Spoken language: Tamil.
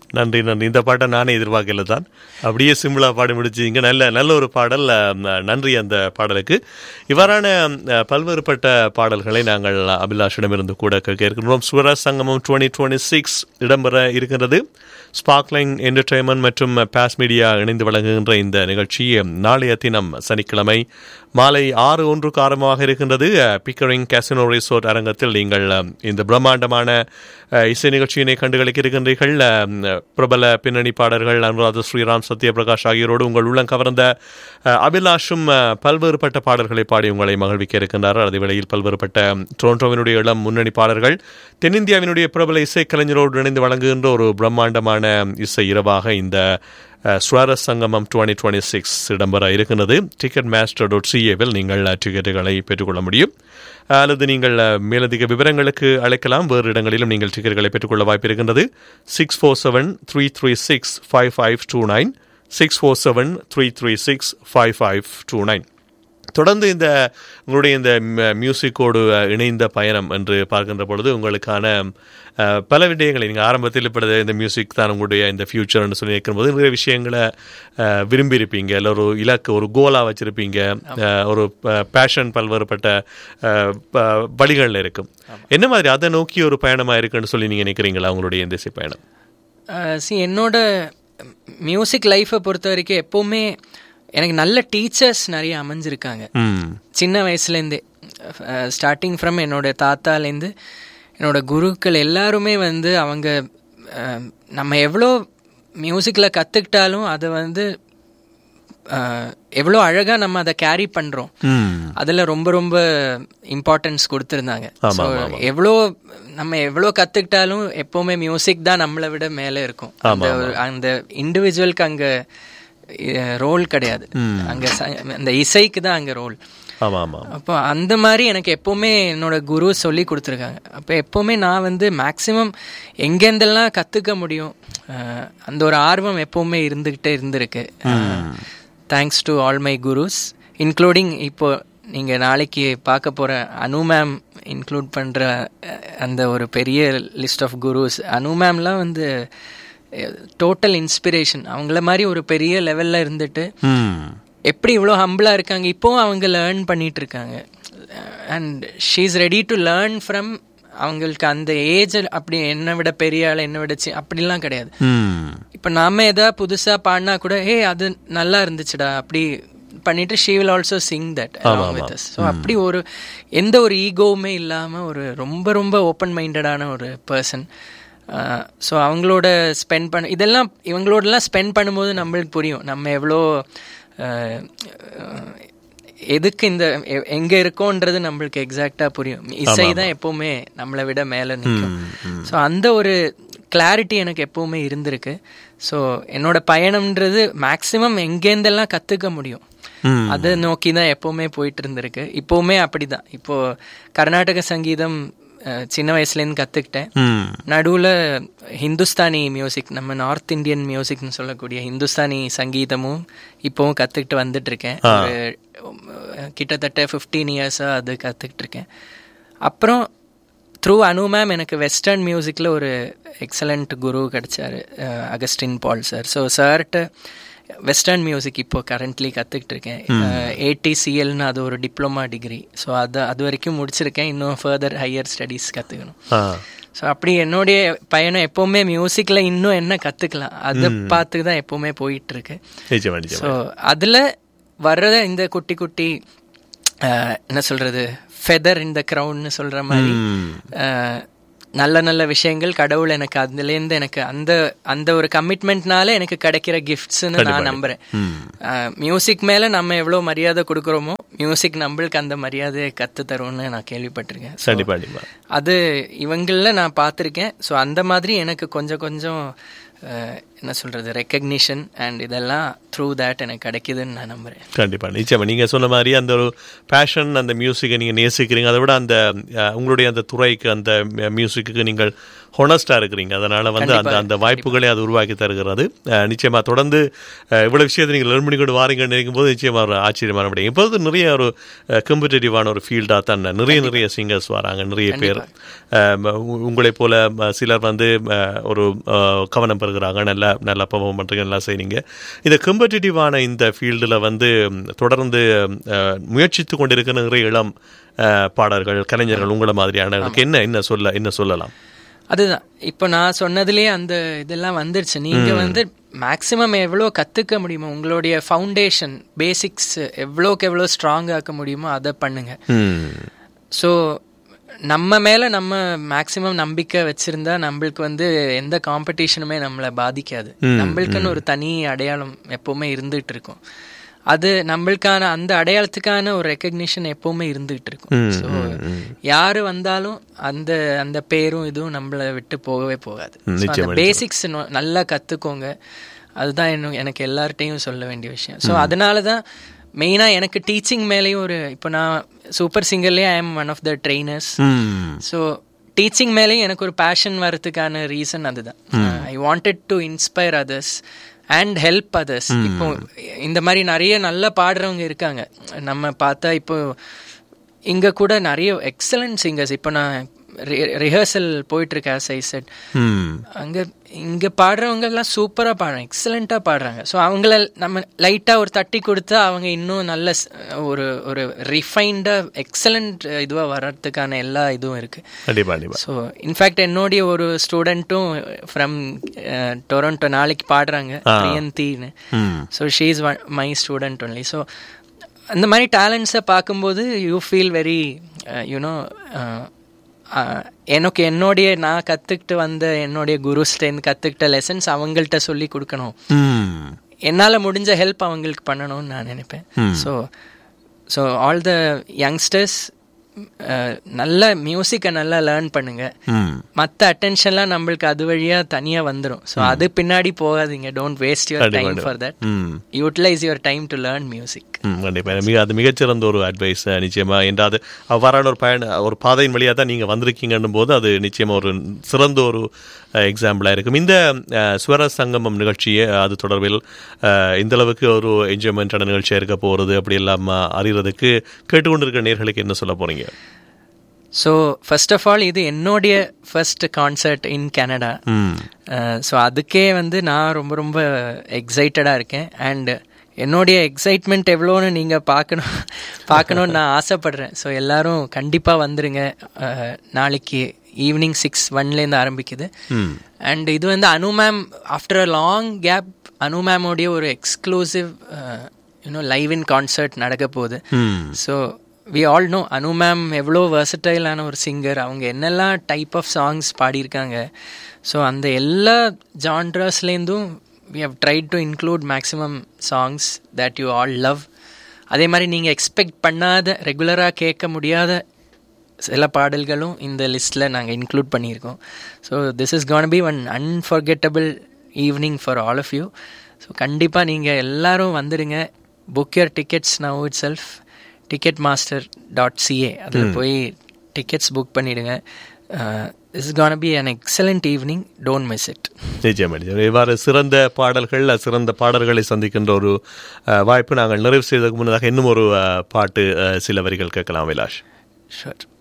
நன்றி நன்றி. இந்த பாட்டை நானே எதிர்பார்க்கல தான், அப்படியே சிம்பிளாக பாடி முடிச்சிங்க. நல்ல ஒரு பாடல். நன்றி அந்த பாடலுக்கு. இவ்வாறான பல்வேறுபட்ட பாடல்களை நாங்கள் அபிலாஷிடமிருந்து கூட கேட்க இருக்கின்றோம். ஸ்வர சங்கமம் 2026 இடம்பெற இருக்கின்றது. ஸ்பார்க்லிங் என்டர்டெயின்மெண்ட் மற்றும் பாஸ் மீடியா இணைந்து வழங்குகின்ற இந்த நிகழ்ச்சி நாளைய தினம் சனிக்கிழமை மாலை 6:01 ஆரம்பமாக இருக்கின்றது. பிக்கரிங் கேசினோ ரிசோர்ட் அரங்கத்தில் நீங்கள் இந்த பிரம்மாண்டமான இசை நிகழ்ச்சியினை கண்டுகளிக்க இருக்கின்றீர்கள். பிரபல பின்னணி பாடல்கள் அனுராதா ஸ்ரீராம், சத்யபிரகாஷ் ஆகியோரோடு உங்கள் உள்ளம் கவர்ந்த அபிலாஷும் பல்வேறுபட்ட பாடல்களை பாடி உங்களை மகிழ்விக்க இருக்கின்றார்கள். அதே வேளையில் பல்வேறுபட்ட டொரண்டோவினுடைய இளம் முன்னணி பாடல்கள் தென்னிந்தியாவினுடைய பிரபல இசைக்கலைஞரோடு இணைந்து வழங்குகின்ற ஒரு பிரம்மாண்டமான இசை இரவாக இந்த ஸ்வர சங்கமம் 2026 இடம்பெற இருக்கின்றது. ticketmaster.ca-வில் நீங்கள் டிக்கெட்டுகளை பெற்றுக்கொள்ள முடியும். அல்லது நீங்கள் மேலதிக விவரங்களுக்கு அழைக்கலாம். வேறு இடங்களிலும் நீங்கள் டிக்கெட்டுகளை பெற்றுக்கொள்ள வாய்ப்பு இருக்கின்றது. 647-336-5529 647-336-5529. தொடர்ந்து இந்த உங்களுடைய இந்த மியூசிக்கோடு இணைந்த பயணம் என்று பார்க்கின்ற பொழுது உங்களுக்கான பல விடயங்களை நீங்கள் ஆரம்பத்தில் இப்படி இந்த மியூசிக் தான் உங்களுடைய இந்த ஃபியூச்சர்னு சொல்லி நிற்கும்போது நிறைய விஷயங்களை விரும்பியிருப்பீங்க. இல்லை ஒரு இலக்கு, ஒரு கோலாக வச்சுருப்பீங்க. ஒரு பேஷன் பல்வேறுபட்ட வழிகளில் இருக்கும். என்ன மாதிரி அதை நோக்கி ஒரு பயணமாக இருக்குன்னு சொல்லி நீங்கள் நினைக்கிறீங்களா உங்களுடைய இந்த இசை பயணம்? என்னோட மியூசிக் லைஃப்பை பொறுத்த வரைக்கும் எப்போவுமே எனக்கு நல்ல டீச்சர்ஸ் நிறைய அமைஞ்சிருக்காங்க. சின்ன வயசுலேருந்தே ஸ்டார்டிங் ஃப்ரம் என்னோட தாத்தாலேருந்து என்னோட குருக்கள் எல்லாருமே வந்து அவங்க நம்ம எவ்வளோ மியூசிக்கில் கற்றுக்கிட்டாலும் அதை வந்து எவ்வளோ அழகாக நம்ம அதை கேரி பண்ணுறோம், அதில் ரொம்ப ரொம்ப இம்பார்ட்டன்ஸ் கொடுத்துருந்தாங்க. ஸோ நம்ம எவ்வளோ கற்றுக்கிட்டாலும் எப்போவுமே மியூசிக் தான் நம்மளை விட மேலே இருக்கும். அந்த இண்டிவிஜுவலுக்கு அங்கே ரோல் கிடையாது, அங்க அந்த இசைக்கு தான் அங்க ரோல். அப்போ அந்த மாதிரி எனக்கு எப்பவுமே என்னோட குரு சொல்லி கொடுத்துருக்காங்க. அப்போ எப்பவுமே நான் வந்து மேக்சிமம் எங்கேருந்தெல்லாம் கற்றுக்க முடியும் அந்த ஒரு ஆர்வம் எப்பவுமே இருந்துக்கிட்டே இருந்திருக்கு. Thanks to all my cruise, including இப்போ நீங்கள் நாளைக்கு பார்க்க போகிற அனு மேம் இன்க்ளூட் பண்ணுற அந்த ஒரு பெரிய லிஸ்ட் ஆஃப் குருஸ். அனு மேம்லாம் வந்து டோட்டல் இன்ஸ்பிரேஷன். அவங்கள மாதிரி ஒரு பெரிய லெவலில் இருந்துட்டு எப்படி இவ்வளோ ஹம்பிளாக இருக்காங்க, இப்போவும் அவங்க லேர்ன் பண்ணிட்டு இருக்காங்க. And she is ready to learn from. அவங்களுக்கு அந்த ஏஜ் அப்படி என்னை விட பெரிய ஆள், என்னை விட அப்படிலாம் கிடையாது. இப்போ நாம எதாவது புதுசாக பாடினா கூட அது நல்லா இருந்துச்சுடா அப்படி பண்ணிட்டு she will also Singh that along with us. So அப்படி ஒரு எந்த ஒரு ஈகோவுமே இல்லாமல் ஒரு ரொம்ப ரொம்ப ஓப்பன் மைண்டடான ஒரு பர்சன். ஸோ அவங்களோட ஸ்பெண்ட் இதெல்லாம் இவங்களோடலாம் ஸ்பெண்ட் பண்ணும்போது நம்மளுக்கு புரியும் நம்ம எவ்வளோ எதுக்கு இந்த எங்கே இருக்கோன்றது நம்மளுக்கு எக்ஸாக்டாக புரியும். இசை தான் எப்போவுமே நம்மளை விட மேலே நிற்கும். ஸோ அந்த ஒரு கிளாரிட்டி எனக்கு எப்போவுமே இருந்திருக்கு. ஸோ என்னோட பயணம்ன்றது மேக்ஸிமம் எங்கேருந்தெல்லாம் கற்றுக்க முடியும் அதை நோக்கி தான் எப்போவுமே போயிட்டு இருந்திருக்கு. இப்போவுமே அப்படி தான். இப்போது கர்நாடக சங்கீதம் சின்ன வயசுலேருந்து கற்றுக்கிட்டேன். நடுவில் ஹிந்துஸ்தானி மியூசிக், நம்ம நார்த் இந்தியன் மியூசிக்னு சொல்லக்கூடிய ஹிந்துஸ்தானி சங்கீதமும் இப்போவும் கற்றுக்கிட்டு வந்துட்டுருக்கேன். ஒரு கிட்டத்தட்ட 15 இயர்ஸாக அது கற்றுக்கிட்டு இருக்கேன். அப்புறம் த்ரூ அனு மேம் எனக்கு வெஸ்டர்ன் மியூசிக்கில் ஒரு எக்ஸலண்ட் குரு கிடச்சார், அகஸ்டின் பால் சார். ஸோ சார்கிட்ட வெஸ்டர்ன் மியூசிக் இப்போ கரண்ட்லி கற்றுக்கிட்டு இருக்கேன். ATCLன்னு அது ஒரு டிப்ளமா டிகிரி. ஸோ அது வரைக்கும் முடிச்சிருக்கேன். இன்னும் ஃபர்தர் ஹையர் ஸ்டடீஸ் கற்றுக்கணும். ஸோ அப்படி என்னுடைய பயணம் எப்போவுமே மியூசிக்கில் இன்னும் என்ன கற்றுக்கலாம் அதை பார்த்து தான் எப்போவுமே போயிட்டுருக்கு. ஸோ அதில் வர்றத இந்த குட்டி குட்டி என்ன சொல்கிறது ஃபெதர் இந்த க்ரௌன்னு சொல்கிற மாதிரி நல்ல நல்ல விஷயங்கள் கடவுள் எனக்கு அதுலேருந்து எனக்கு அந்த ஒரு கமிட்மெண்ட்னால எனக்கு கிடைக்கிற கிஃப்ட்ஸ்ன்னு நான் நம்புறேன். மியூசிக் மேல நம்ம எவ்வளோ மரியாதை கொடுக்குறோமோ மியூசிக் நம்மளுக்கு அந்த மரியாதையை கற்று தரும்னு நான் கேள்விப்பட்டிருக்கேன். அது இவங்களில் நான் பார்த்துருக்கேன். ஸோ அந்த மாதிரி எனக்கு கொஞ்சம் கொஞ்சம் என்ன சொல்கிறது ரெக்கக்னிஷன் அண்ட் இதெல்லாம் த்ரூ தேட் எனக்கு கிடைக்குதுன்னு நான் நம்புகிறேன். கண்டிப்பாக நிச்சயமாக நீங்கள் சொன்ன மாதிரி அந்த ஒரு பேஷன், அந்த மியூசிக்கை நீங்கள் நேசிக்கிறீங்க. அதை விட அந்த உங்களுடைய அந்த துறைக்கு அந்த மியூசிக்கு நீங்கள் ஹொனஸ்டா இருக்கிறீங்க. அதனால வந்து அந்த அந்த வாய்ப்புகளை அது உருவாக்கி தருகிறது. நிச்சயமா தொடர்ந்து இவ்வளவு விஷயத்தை நீங்கள் லேர்ன் பண்ணி கொண்டு வாரீங்கன்னு நினைக்கும் போது நிச்சயமா ஒரு ஆச்சரியமான விட. இப்போது நிறைய ஒரு காம்படிட்டிவான ஒரு ஃபீல்டாக தான் நிறைய சிங்கர்ஸ் வராங்க, நிறைய பேர். உங்களை போல சிலர் வந்து ஒரு கவனம் பெறுகிறாங்க, நல்லா பெர்ஃபார்ம் பண்றீங்க, நல்லா செய்றீங்க. இந்த காம்படிட்டிவான இந்த ஃபீல்டில் வந்து தொடர்ந்து முயற்சித்து கொண்டிருக்கிற நிறைய இளம் பாடல்கள், கலைஞர்கள் உங்களை மாதிரியானவர்களுக்கு என்ன சொல்லலாம்? அதுதான் இப்போ நான் சொன்னதுலேயே அந்த இதெல்லாம் வந்துருச்சு. நீங்கள் வந்து மேக்ஸிமம் எவ்வளோ கற்றுக்க முடியுமோ, உங்களுடைய ஃபவுண்டேஷன் பேசிக்ஸ் எவ்வளோக்கு எவ்வளோ ஸ்ட்ராங் ஆக்க முடியுமோ அதை பண்ணுங்க. ஸோ நம்ம மேலே நம்ம மேக்ஸிமம் நம்பிக்கை வச்சுருந்தா நம்மளுக்கு வந்து எந்த காம்படிஷனுமே நம்மளை பாதிக்காது. நம்மளுக்குன்னு ஒரு தனி அடையாளம் எப்போவுமே இருந்துகிட்டு இருக்கும். அது நம்மளுக்கான அந்த அடையாளத்துக்கான ஒரு ரெக்கக்னிஷன் எப்பவுமே இருந்துகிட்டு இருக்கும். ஸோ யாரு வந்தாலும் அந்த அந்த பேரும் இதுவும் நம்மளை விட்டு போகவே போகாது. அந்த பேசிக்ஸ் நல்லா கற்றுக்கோங்க. அதுதான் எனக்கு எல்லார்ட்டையும் சொல்ல வேண்டிய விஷயம். ஸோ அதனால தான் மெயினாக எனக்கு டீச்சிங் மேலேயும் இப்போ நான் super சிங்கர்லேயே I am one of the trainers. So teaching மேலேயும் எனக்கு ஒரு பேஷன் வரதுக்கான ரீசன் அதுதான். I wanted to inspire others and help others. இப்போ இந்த மாதிரி நிறைய நல்லா பாடுறவங்க இருக்காங்க நம்ம பார்த்தா. இப்போ இங்கே கூட நிறைய எக்ஸலண்ட் சிங்கர்ஸ். இப்போ நான் ரிஹர்சல் போயிட்டுருக்கேன், ஆஸ் ஐ செட். இங்கே பாடுறவங்க எல்லாம் சூப்பராக பாடுறாங்க, எக்ஸலண்ட்டாக பாடுறாங்க. ஸோ அவங்கள நம்ம லைட்டாக ஒரு தட்டி கொடுத்தா அவங்க இன்னும் நல்ல ஒரு ரிஃபைண்டாக எக்ஸலண்ட் இதுவாக வர்றதுக்கான எல்லா இதுவும் இருக்குது. ஸோ இன்ஃபேக்ட் என்னுடைய ஒரு ஸ்டூடெண்ட்டும் ஃப்ரம் டொரண்டோ நாளைக்கு பாடுறாங்க, பிரியந்தின்னு. So she is my student only. So அந்த மாதிரி டேலண்ட்ஸை பார்க்கும்போது யூ ஃபீல் வெரி யூனோ எனக்கு நான் கற்றுக்கிட்டு வந்த என்னுடைய குருஸ்டேருந்து கற்றுக்கிட்ட லெசன்ஸ் அவங்கள்ட்ட சொல்லி கொடுக்கணும். என்னால் முடிஞ்ச ஹெல்ப் அவங்களுக்கு பண்ணணும்னு நான் நினைப்பேன். ஸோ ஆல் த யங்ஸ்டர்ஸ் நல்ல மியூசிக்கை நல்லா லேர்ன் பண்ணுங்க. மற்ற அட்டென்ஷன்லாம் நம்மளுக்கு அது வழியாக தனியாக வந்துடும். ஸோ அது பின்னாடி போகாதீங்க. Don't waste your time for that. Utilise your time to learn music. கண்டிப்பாக அது மிகச்சிறந்த ஒரு அட்வைஸ். நிச்சயமாக என்றாது அவ்வாறான ஒரு பாதையின் வழியாக தான் நீங்கள் வந்திருக்கீங்கன்னும் போது அது நிச்சயமாக ஒரு சிறந்த ஒரு எக்ஸாம்பிளாக இருக்கும். இந்த ஸ்வர சங்கமம் நிகழ்ச்சியை அது தொடர்பில் இந்த அளவுக்கு ஒரு என்ஜாய்மெண்ட்டான நிகழ்ச்சியாக இருக்க போகிறது அப்படி எல்லாம் அறிகிறதுக்கு கேட்டுக்கொண்டிருக்கிற நேர்களுக்கு என்ன சொல்ல போகிறீங்க? ஸோ ஃபர்ஸ்ட் ஆஃப் ஆல் இது என்னுடைய ஃபர்ஸ்ட் கான்சர்ட் இன் கனடா. ஸோ அதுக்கே வந்து நான் ரொம்ப ரொம்ப எக்ஸைட்டடாக இருக்கேன். அண்ட் என்னுடைய எக்ஸைட்மெண்ட் எவ்வளோன்னு நீங்கள் பார்க்கணுன்னு நான் ஆசைப்படுறேன். ஸோ எல்லோரும் கண்டிப்பாக வந்துடுங்க. நாளைக்கு ஈவினிங் 6:01 ஆரம்பிக்குது. அண்ட் இது வந்து அனு ma'am after a long gap அனு மேமோடைய ஒரு எக்ஸ்க்ளூசிவ் லைவ் இன் கான்சர்ட் நடக்க போகுது. So we all know Anu ma'am எவ்வளோ வெர்சடைலான ஒரு சிங்கர். அவங்க என்னெல்லாம் டைப் ஆஃப் சாங்ஸ் பாடியிருக்காங்க. ஸோ அந்த எல்லா ஜான்ரஸ்லேருந்தும் we have tried to include maximum songs that you all love. அதே மாதிரி நீங்கள் எக்ஸ்பெக்ட் பண்ணாத ரெகுலராக கேட்க முடியாத சில பாடல்களும் இந்த லிஸ்ட்டில் நாங்கள் இன்க்ளூட் பண்ணியிருக்கோம். So this is gonna be one unforgettable evening for all of you. So கண்டிப்பாக நீங்கள் எல்லோரும் வந்துடுங்க. Book your tickets now it self. ticketmaster.ca அதில் போய் டிக்கெட்ஸ் புக் பண்ணிவிடுங்க. This is going to be an excellent evening. Don't miss it. நிச்சயமாக இவ்வாறு சிறந்த பாடல்களை சந்திக்கின்ற ஒரு வாய்ப்பு நாங்கள் நிறைவு செய்வதற்கு முன்னதாக இன்னும் ஒரு பாட்டு சில வரிகள் கேட்கலாம். விலாஷ். Sure.